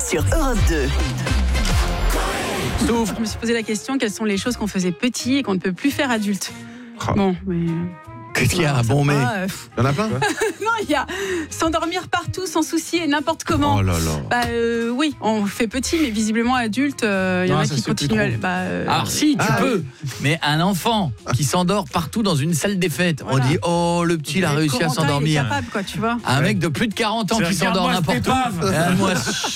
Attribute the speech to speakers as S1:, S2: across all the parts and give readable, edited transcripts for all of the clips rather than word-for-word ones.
S1: sur Europe 2.
S2: Je me suis posé la question, quelles sont les choses qu'on faisait petit et qu'on ne peut plus faire adulte? Bon, mais...
S3: Qu'est-ce qu'il y a? Bon, mais.
S4: Il y en a plein.
S2: Non, il y a s'endormir partout sans souci et n'importe comment.
S4: Oh là là.
S2: Oui, on fait petit, mais visiblement adulte, il y en a qui continuent.
S3: Alors si, tu peux. Mais un enfant qui s'endort partout dans une salle des fêtes, on dit oh le petit il a réussi à s'endormir.
S2: Il est capable, quoi, tu vois.
S3: Un mec de plus de 40 ans qui s'endort n'importe où. Moi,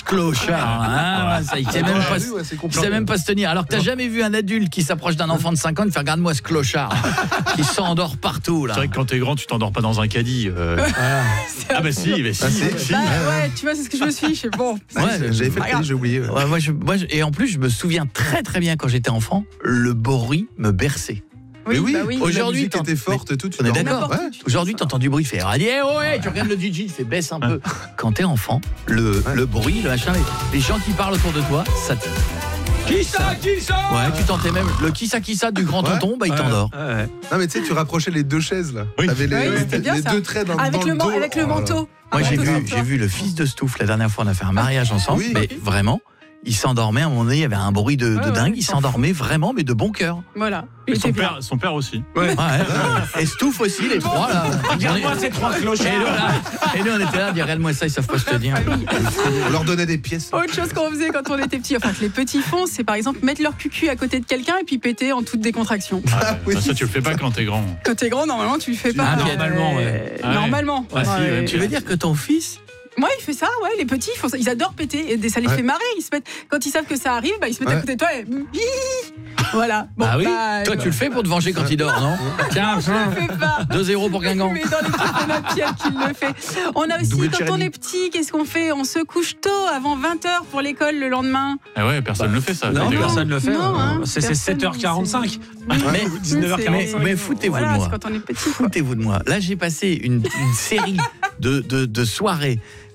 S3: clochard. Il sait même pas se tenir. Alors que t'as jamais vu un adulte qui s'approche d'un enfant de 5 ans et faire regarde-moi ce clochard qui s'endort partout là.
S5: C'est vrai que quand t'es grand, tu t'endors pas dans un caddie. Ah bah si.
S2: Ouais, tu vois, c'est ce que je me suis. Je sais bon.
S4: J'avais fait le caddie, j'ai oublié.
S3: Ouais, moi, et en plus, je me souviens très très bien quand j'étais enfant, le bruit me berçait.
S4: Oui,
S3: Aujourd'hui,
S4: la musique était forte et tout.
S3: On est d'accord.
S4: Ouais.
S3: Aujourd'hui, t'entends du bruit, tu fais tu regardes le DJ, il fait baisse un peu. Quand t'es enfant, le bruit, le machin, les gens qui parlent autour de toi, ça te... Qui ça? Ouais, tu tentais même le qui ça du grand tonton, il t'endort.
S4: Non mais tu sais, tu rapprochais les deux chaises là.
S5: Oui.
S4: T'avais
S2: c'était bien,
S4: les
S2: ça.
S4: deux traits dans
S2: Avec
S4: le dos.
S2: avec le manteau.
S3: Moi, j'ai vu le fils de Stouff la dernière fois, on a fait un mariage ensemble, mais vraiment, il s'endormait à un moment donné, il y avait un bruit de dingue, il s'endormait vraiment, mais de bon cœur.
S2: Voilà.
S5: Et son père aussi.
S3: Ouais. Et Stouff aussi, les trois là.
S6: Regarde-moi ces trois clochards.
S3: Et nous, on était là à dire regarde-moi ça, ils savent pas se tenir.
S4: On leur donnait des pièces.
S2: Autre chose qu'on faisait quand on était petits, enfin que les petits font, c'est par exemple mettre leur cucu à côté de quelqu'un et puis péter en toute décontraction.
S5: Ça, tu le fais pas quand t'es grand.
S2: Quand t'es grand, normalement, tu le fais pas.
S6: Normalement, ouais.
S2: Normalement.
S3: Tu veux dire que ton fils...
S2: Moi, il fait ça, les petits, ils adorent péter, et ça les fait marrer. Ils se mettent, quand ils savent que ça arrive, ils se mettent à côté de toi et... Voilà. Bon,
S3: toi, tu le fais pour te venger quand il dort, non? Tiens,
S2: je le fais pas.
S3: 2-0 pour Guingamp.
S2: Mais dans l'équipe, on a Pierre qui le fait. On a aussi, quand on est petit, qu'est-ce qu'on fait? On se couche tôt, avant 20h pour l'école le lendemain.
S5: Ah ouais, personne ne le fait ça.
S6: Non, personne ne le fait.
S2: Non,
S6: C'est 7h45.
S3: Mais
S6: 19h45.
S3: Mais foutez-vous de moi.
S2: Quand on est petit.
S3: Foutez-vous de moi. Là, j'ai passé une série de soirées